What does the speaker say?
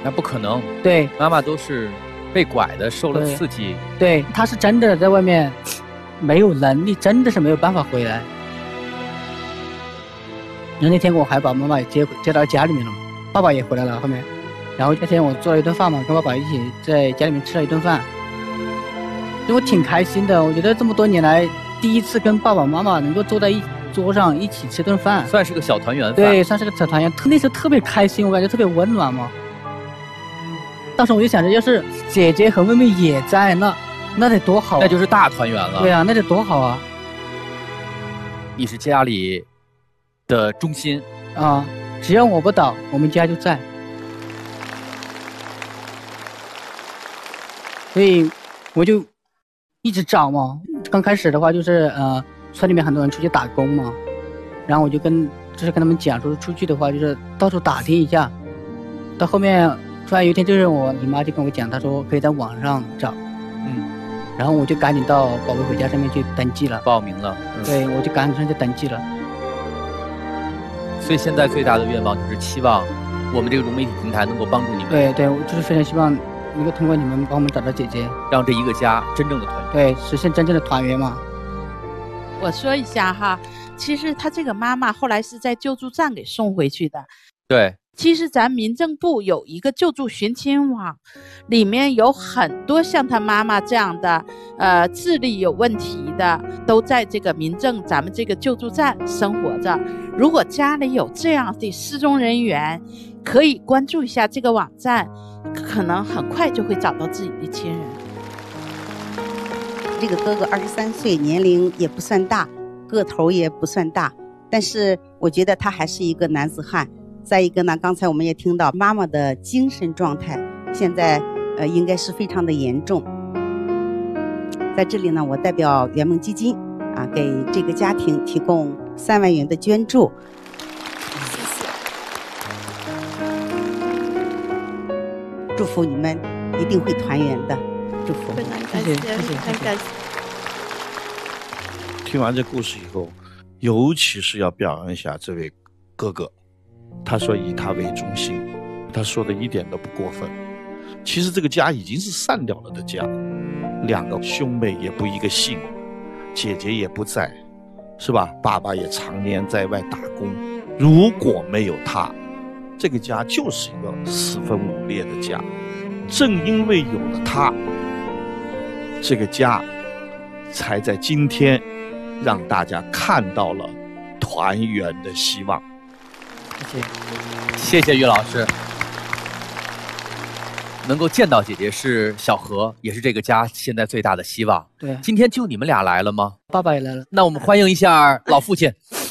那不可能。 对， 妈妈都是被拐的，受了刺激。 对，她是真的在外面没有能力，真的是没有办法回来。然后那天我还把妈妈也接到家里面了嘛，爸爸也回来了后面。然后那天我做了一顿饭嘛，跟爸爸一起在家里面吃了一顿饭，就我挺开心的。我觉得这么多年来第一次跟爸爸妈妈能够坐在桌上一起吃顿饭， 算是个小团圆饭。 对，算是个小团圆。那时候特别开心，我感觉特别温暖嘛。当时我就想着，要是姐姐和妹妹也在，那得多好啊， 那就是大团圆了。 对啊，那得多好啊！ 你是家里的中心啊，只要我不倒，我们家就在。所以我就一直找嘛。刚开始的话就是村里面很多人出去打工嘛，然后我就跟他们讲说，出去的话就是到处打听一下。到后面突然有一天，就是你妈就跟我讲，她说可以在网上找，然后我就赶紧到宝贝回家上面去登记了， 报名了。 对，我就赶紧上去登记了。 所以现在最大的愿望就是期望我们这个融媒体平台能够帮助你们。 对，我就是非常希望能够通过你们帮我们找到姐姐， 让这一个家真正的团圆。 对，实现真正的团圆嘛。 我说一下哈，其实他这个妈妈后来是在救助站给送回去的。 对， 其实咱民政部有一个救助寻亲网，里面有很多像他妈妈这样的智力有问题的，都在这个咱们这个救助站生活着。如果家里有这样的失踪人员，可以关注一下这个网站，可能很快就会找到自己的亲人。 这个哥哥23岁，年龄也不算大，个头也不算大，但是我觉得他还是一个男子汉。再一个呢，刚才我们也听到妈妈的精神状态现在应该是非常的严重。在这里呢，我代表圆梦基金给这个家庭提供3万元的捐助。谢谢，祝福你们一定会团圆的，祝福。 非常感谢，很感谢。 听完这故事以后，尤其是要表扬一下这位哥哥。他说以他为中心，他说的一点都不过分。其实这个家已经是散掉了的家，2个兄妹也不一个姓，姐姐也不在，是吧？爸爸也常年在外打工。如果没有他，这个家就是一个4分5裂的家。正因为有了他，这个家才在今天让大家看到了团圆的希望。 谢谢于老师。能够见到姐姐是小何，也是这个家现在最大的希望。 对， 今天就你们俩来了吗？ 爸爸也来了。 那我们欢迎一下老父亲。